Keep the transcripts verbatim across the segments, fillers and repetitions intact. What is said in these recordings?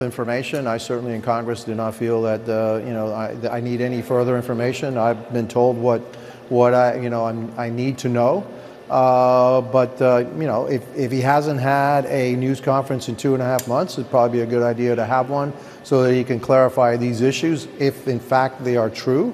Information. I certainly in Congress do not feel that uh, you know I, that I need any further information. I've been told what what I you know I'm, I need to know. Uh, but uh, you know if, if he hasn't had a news conference in two and a half months, it'd probably be a good idea to have one so that he can clarify these issues if in fact they are true.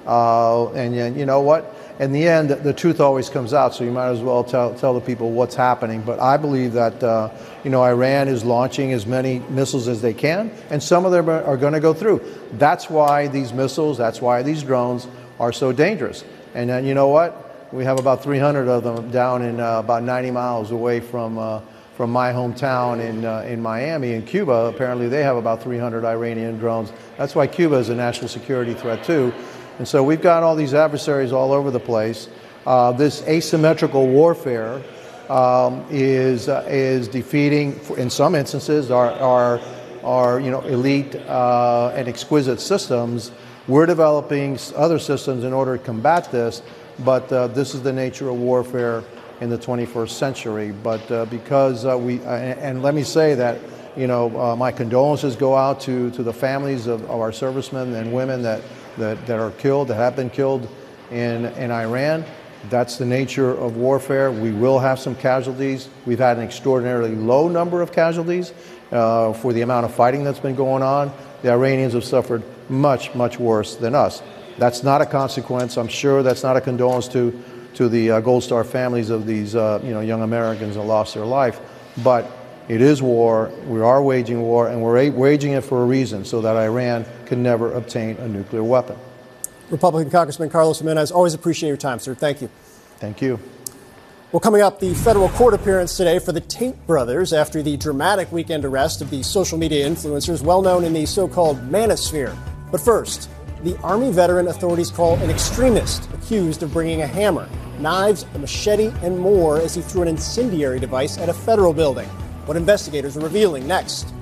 Uh, and, and you know what? In the end, the truth always comes out, so you might as well tell, tell the people what's happening. But I believe that, uh, you know, Iran is launching as many missiles as they can, and some of them are, are going to go through. That's why these missiles, that's why these drones are so dangerous. And then, you know what? We have about three hundred of them down in uh, about ninety miles away from uh, from my hometown in, uh, in Miami. In Cuba, apparently they have about three hundred Iranian drones. That's why Cuba is a national security threat, too. And so we've got all these adversaries all over the place. Uh, this asymmetrical warfare um, is uh, is defeating, in some instances, our our, our you know elite uh, and exquisite systems. We're developing other systems in order to combat this, but uh, this is the nature of warfare in the twenty-first century. But uh, because uh, we uh, and, and let me say that you know uh, my condolences go out to to the families of, of our servicemen and women that. That, that are killed, that have been killed in, in Iran. That's the nature of warfare. We will have some casualties. We've had an extraordinarily low number of casualties uh, for the amount of fighting that's been going on. The Iranians have suffered much, much worse than us. That's not a consequence. I'm sure that's not a condolence to, to the uh, Gold Star families of these uh, you know, young Americans that lost their life. But it is war. We are waging war, and we're waging it for a reason, so that Iran can never obtain a nuclear weapon. Republican Congressman Carlos Gimenez, always appreciate your time, sir. Thank you. Thank you. Well, coming up, the federal court appearance today for the Tate brothers after the dramatic weekend arrest of the social media influencers well known in the so-called manosphere. But first, the Army veteran authorities call an extremist accused of bringing a hammer, knives, a machete, and more as he threw an incendiary device at a federal building. What investigators are revealing next.